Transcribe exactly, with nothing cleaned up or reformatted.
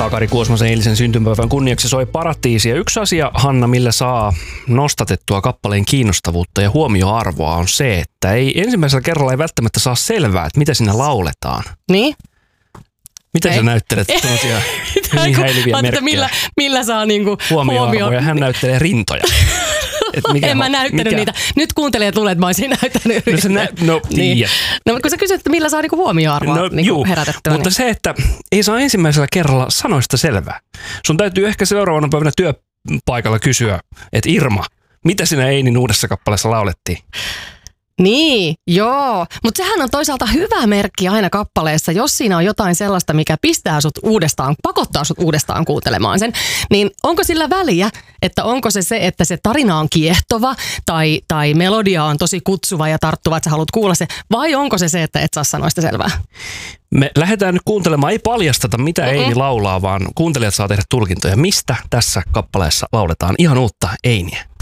Sakari Kuosmasen eilisen syntymäpäivän kunniaksi soi Paratiisi. Ja yksi asia, Hanna, millä saa nostatettua kappaleen kiinnostavuutta ja huomioarvoa on se, että ei ensimmäisellä kerralla ei välttämättä saa selvää, että mitä siinä lauletaan. Niin? Mitä ei. sä näyttelet tuollaisia hyvin häilyviä merkkejä? Millä, millä saa niinku huomioarvoa ja hän näyttelee rintoja. Mikä en mä näyttänyt mikä? niitä. Nyt kuuntelijat luulee, että mä olisin näyttänyt. No, se nä- no, niin. no mutta kun sä kysyt, että millä saa niinku huomioarvoa no, niinku herätettyä. Mutta niin. se, että ei saa ensimmäisellä kerralla sanoista selvää. Sun täytyy ehkä seuraavana päivänä työpaikalla kysyä, että Irma, mitä sinä Einin uudessa kappaleessa laulettiin? Niin, joo. Mutta sehän on toisaalta hyvä merkki aina kappaleessa, jos siinä on jotain sellaista, mikä pistää sut uudestaan, pakottaa sut uudestaan kuuntelemaan sen. Niin onko sillä väliä, että onko se se, että se tarina on kiehtova tai, tai melodia on tosi kutsuva ja tarttuva, että sä haluat kuulla se, vai onko se se, että et saa sanoista selvää? Me lähdetään nyt kuuntelemaan, ei paljasteta mitä Mm-mm. Eini laulaa, vaan kuuntelijat saa tehdä tulkintoja. Mistä tässä kappaleessa lauletaan ihan uutta Einiä?